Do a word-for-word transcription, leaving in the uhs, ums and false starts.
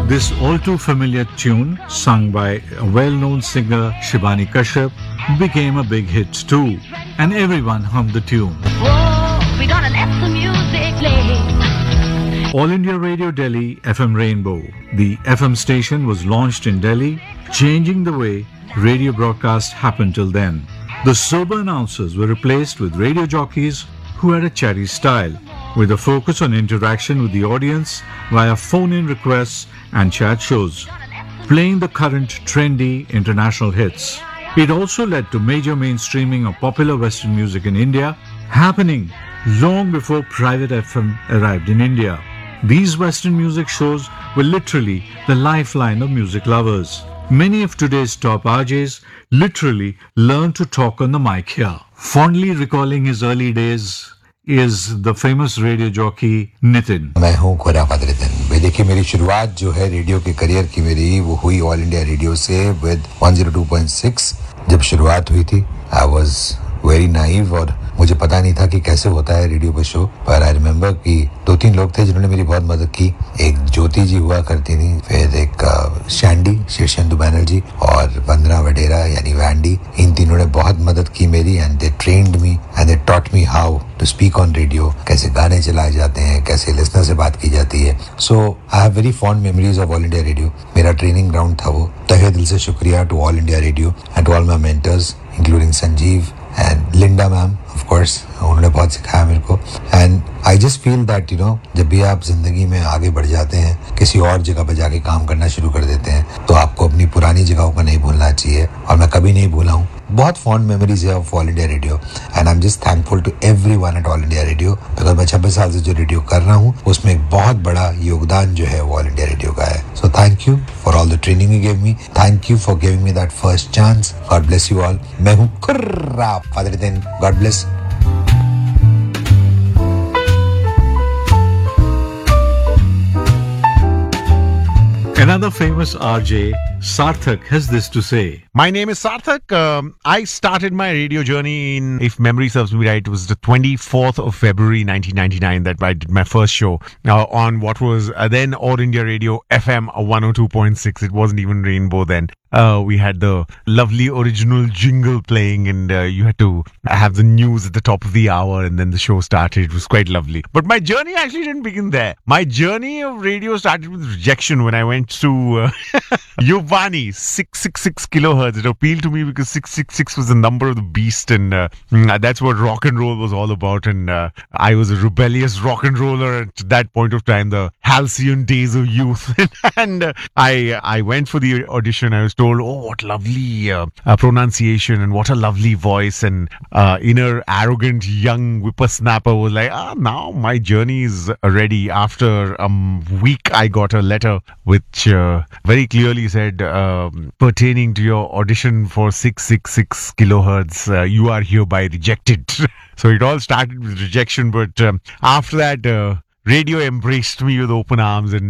This all too familiar tune, sung by a well-known singer Shibani Kashyap, became a big hit too, and everyone hummed the tune. Whoa, we gotta let the music play. All India Radio Delhi F M Rainbow. The F M station was launched in Delhi, changing the way radio broadcasts happened till then. The sober announcers were replaced with radio jockeys who had a chatty style, with a focus on interaction with the audience via phone-in requests and chat shows, playing the current trendy international hits. It also led to major mainstreaming of popular Western music in India, happening long before private F M arrived in India. These Western music shows were literally the lifeline of music lovers. Many of today's top R Js literally learned to talk on the mic here. Fondly recalling his early days is the famous radio jockey Nitin. मैं हूँ खुरा फदरुद्दीन। देखिए मेरी शुरुआत जो है radio के career की मेरी वो हुई ऑल इंडिया रेडियो से with one oh two point six। जब शुरुआत हुई थी आई वाज वेरी नाइव और मुझे पता नहीं था कि कैसे होता है रेडियो पे शो, पर आई रिमेम्बर कि दो तीन लोग थे जिन्होंने मेरी बहुत मदद की। एक ज्योति जी हुआ करती थी, फिर एक शैंडी शीर्षेंदु बैनर्जी और वंदना वडेरा यानी वैंडी। इन तीनों ने बहुत मदद की मेरी and they trained me and they taught me how to speak on radio, कैसे गाने चलाए जाते हैं, कैसे लिसनर से बात की जाती है। सो I have very fond memories of all India radio. मेरा ट्रेनिंग ग्राउंड था वो। तहे दिल से शुक्रिया to all India radio and to all my mentors including Sanjeev and Linda ma'am, of course उन्होंने बहुत सिखाया मेरे को। And I just feel that you know जब भी आप जिंदगी में आगे बढ़ जाते हैं, किसी और जगह पर जाके काम करना शुरू कर देते हैं, तो आपको अपनी पुरानी जगहों को नहीं भूलना चाहिए, और मैं कभी नहीं भूला हूँ। बहुत फॉन्ड मेमोरीज है of all India radio and I am just thankful to everyone at all India radio, because मैं छब्बीस साल से जो रेडियो कर रहा हूँ उसमें एक बहुत बड़ा योगदान जो है वो ऑल इंडिया रेडियो का है। So thank you for all the training you give me, thank you for giving me that first chance. God bless you all. मैं हूँ खुर्रा फदरुद्दीन। God bless. Another famous R J, Sarthak, has this to say. My name is Sarthak. Um, I started my radio journey in, if memory serves me right, it was the twenty-fourth of February nineteen ninety-nine that I did my first show uh, on what was uh, then All India Radio F M one oh two point six. It wasn't even Rainbow then. Uh, we had the lovely original jingle playing, and uh, you had to have the news at the top of the hour, and then the show started. It was quite lovely. But my journey actually didn't begin there. My journey of radio started with rejection when I went to uh, Yuvani, six six six kilohertz. It appealed to me because six six six was the number of the beast, and uh, that's what rock and roll was all about. And uh, I was a rebellious rock and roller at that point of time, the halcyon days of youth. and uh, I I went for the audition. I was told, oh, what lovely uh, uh, pronunciation and what a lovely voice, and uh, inner arrogant young whippersnapper was like, ah, now my journey is ready. After a week, I got a letter which uh, very clearly said, um, pertaining to your audition for six six six kilohertz, uh, you are hereby rejected. So it all started with rejection, but um, after that, uh, radio embraced me with open arms, and